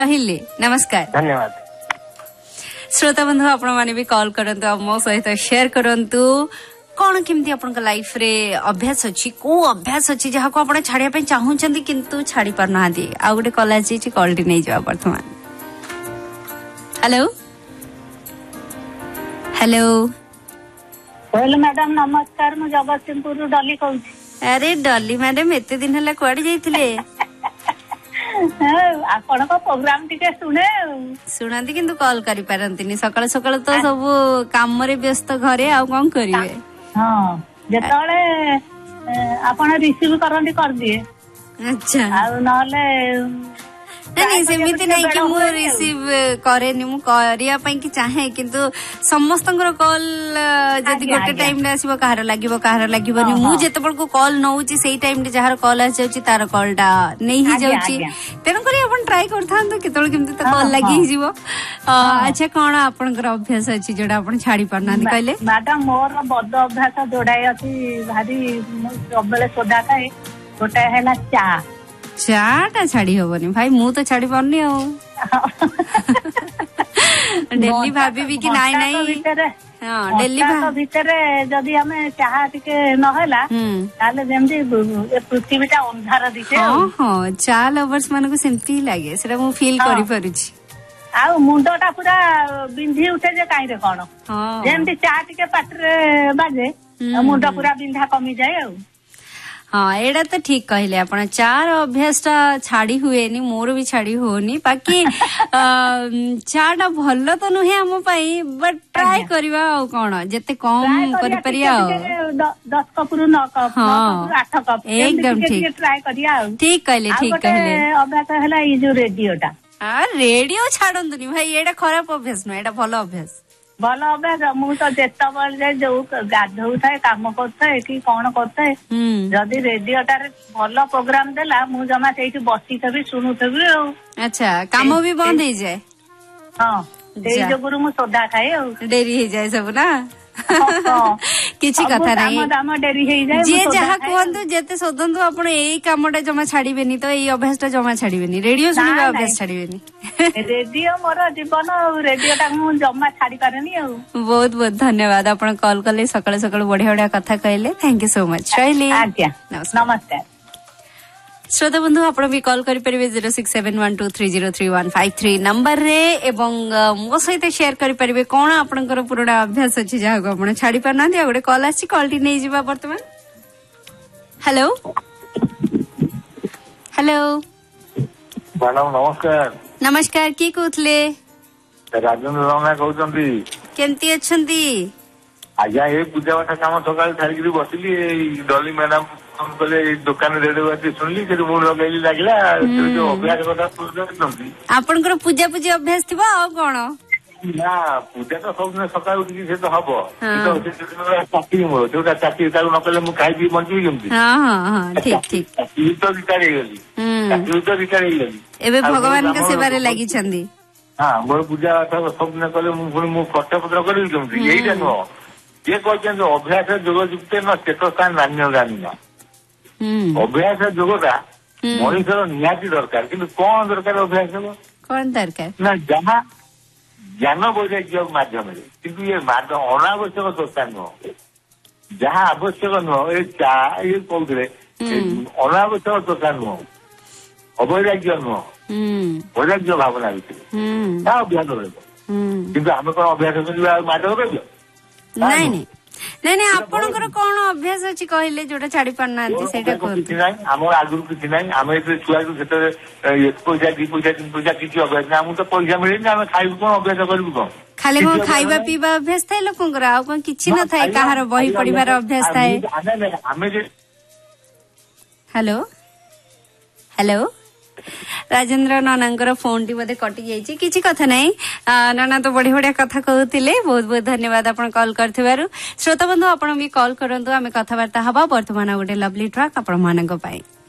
कहले नमस्कार धन्यवाद। श्रोता बंधु आपण माने भी कॉल करंतु आ मो सहित शेयर करंतु कौन केमती आपन लाइफ रे अभ्यास अछि को अभ्यास अछि जहा को आपण छाड़िया पे चाहूचंती किंतु छाड़ी पर ना दी आ गुटे कॉलेज ची कॉलटी नै जवा वर्तमान। हेलो हेलो हेलो मैडम नमस्कार मु जगतसिंहपुर डॉली कहूँ। अरे डॉली मैडम एते दिन हला कुआडी जाइथिले आपण को प्रोग्राम टिके सुने सुनांती किंतु कॉल करि पारंतिनी सकाळ सकाळ तो सब काम रे व्यस्त घरे आ कोन करिवे। हां जेतळे आपण रिसीव करंती कर दिए। अच्छा आ नले नहीं सेमिति नहीं कि मु रिसीव करेनी मु करिया पई कि चाहे किंतु समस्तंकर कॉल जदी गोटे टाइम रे आसीबो कहार लागिबोनी मु जेतबळ को कॉल नउची सेही टाइम रे जहार कॉल आसी जाउची तार कॉलटा नहीं ही जाउची तेन करी अपन ट्राई करथांतो केतळ केमति त कॉल लागी ही जीवो। अच्छा कोन आपनकर अभ्यास अछि जोडा अपन छाडी परनानी कहले। मैडम मोर बद अभ्यास जोडाई अछि भारी सबले सोडा खाए गोटा हैला चाटा छाड़ी होबनी भाई मु तो छाड़ी पारनी हो डेली भाबी कि नाई नाई हां डेली भीतर जदी हमें चाहा टिके न होला ताले जेमती पृथ्वीटा अंधार दिसे। हां हां चा लवर्स मानको सेमती लागे सेटा मु फील करि परुछि आ मुंडटा पूरा बिंधी उठे जे काई रे कोन जेमती चा टिके पाटरे बाजे मुंड पूरा बिंधा कमी जाए। हाँ एड़ा तो ठीक कहले आपण चार अभ्यास टा छाड़ी हुए नी मोर भी छाड़ी होनी बाकी चाटा भल्ल तो नुहे हम पाई बट ट्राई करबा आ कोन जते कम करि परिया 10 कप रु 9 कप 8 कप एकदम ठीक ट्राई करिया ठीक कहले अभ्यास हला ई जो रेडियोटा आ रेडियो छाडंतुनी भाई एड़ा खराब अभ्यास न एड़ा भलो अभ्यास भल अभ्यास मु तो जेतबले जो गाधौ थाए काम करथाए कि कौन करथाए जदि रेडियोटारे भल प्रोग्राम देला मु जमा सेठी बसी थबी सुनुथबी। अच्छा काम भी बंद हो जाए। हां सेई जगुरु मु सोडा खाए डेरी हो जाए सब ना किछि कथा नहीं दाम डेरी हो जाए जे जहा कहंतु जेते सोदंतु आपण एई कामटा जमा छाडीबेनी तो एई अभ्यासटा जमा छाडीबेनी रेडियो सुनिबा अभ्यास छाडीबेनी रेडियो मोर जीवन रेडियोटा मु जमा छाडी पारेनी। बहुत बहुत धन्यवाद आपण कॉल कले सकाळ सकाळ बढ़िया बढ़िया कथा कहले थैंक यू सो मच रहली नमस्कार। श्रोता बंधु आपण भी कॉल करि परिबे 067123033153 नंबर रे एवं मो सहित शेयर करि परिबे कोन आपनकर पुराना अभ्यास अछि जहा को आपण छाडी परना दिया गोटे कॉल आसी कॉलटी नै जिबा वर्तमान। हेलो हेलो मैडम नमस्कार। नमस्कार की कहथले राजेंद्र राणा कहउचंती केंती अछंती आज्ञा ए पूजा पाठ काम सकाळ छाड़ी बसिली डॉली मैडम कले दुकान रेडियो बाती सुनली से मुंड लगैली लागला जो अभ्यास कथा सुनती आपनकर पूजा पूजी अभ्यास थिबा आ कोन ना पूजा तो सब दिन सकाळ उठी से तो हबो तो चाकरी मोर जोटा चाकरी ताल न कले मु खाई भी बंची केमती। हां हां हां ठीक ठीक चाकरी तो रिटायर हो गली चाकरी तो रिटायर हो गली एबे भगवान के सेवा रे लागि छंदी। हां मोर पूजा पाठ सब दिन कले मु खर्च पत्र करी केमती एइटा न जे कहछन जो अभ्यास जोग जुक्त न स्टेटस का नान्य गानी ना अभ्यास जोगटा मनुष्य निहाती दरकार कि कौन दरकार अभ्यास कौन दरकार ना जहाँ ज्ञान वैराग्य माध्यम किंतु ये अनावश्यक दरकार नुह जहाँ आवश्यक नुह ये चा ये कहते अनावश्यक दरकार नुह अवैराग्य नुह वैराग्य भावना भितर अभ्यास रहा आम कौन अभ्यास करवा माध्यम रही नहीं नहीं नहीं नहीं आपनकर कोन अभ्यास अछि कहले जोटा छाडी पड़ना सेटा किछि नै हमर आगुर किछि नै हम एते छुआ को सेते 1 पैसा 2 पैसा 3 पैसा किछि अभ्यास नै हम तो पैसा मिले नै हम खाइबो कोन अभ्यास करबो कोन खाली कोन खाइबा पीबा अभ्यास थाए लोकंकर आ कोन किछि न थाए काहार बही पढिबार अभ्यास थाए। Hello hello Rajendra नानांकर phone T बोधे कटि जाइए किसी कथा नहीं नाना तो बढ़िया बढ़िया कथा कहते बहुत बहुत धन्यवाद आप कॉल कर श्रोता बंधु आप भी कॉल करूँ आम कथबार्ता हवा बर्तमान गोटे लवली ट्रैक आपण मान।